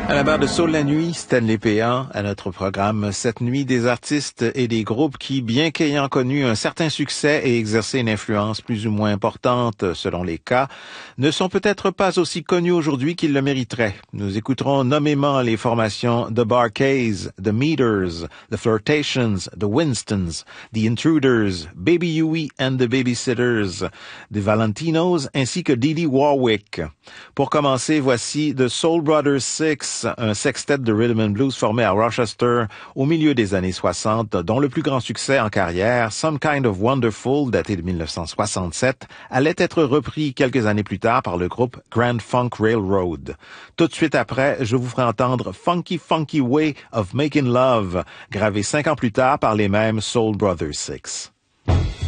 À la barre de Soul la nuit, Stanley Péan, à notre programme cette nuit, des artistes et des groupes qui, bien qu'ayant connu un certain succès et exercé une influence plus ou moins importante selon les cas, ne sont peut-être pas aussi connus aujourd'hui qu'ils le mériteraient. Nous écouterons nommément les formations The Bar-Kays, The Meters, The Flirtations, The Winstons, The Intruders, Baby Huey and the Babysitters, The Valentinos ainsi que Dee Dee Warwick. Pour commencer, voici The Soul Brothers 6, un sextet de rhythm and blues formé à Rochester au milieu des années 60, dont le plus grand succès en carrière, Some Kind of Wonderful, daté de 1967, allait être repris quelques années plus tard par le groupe Grand Funk Railroad. Tout de suite après, je vous ferai entendre Funky Funky Way of Making Love, gravé 5 ans plus tard par les mêmes Soul Brothers 6.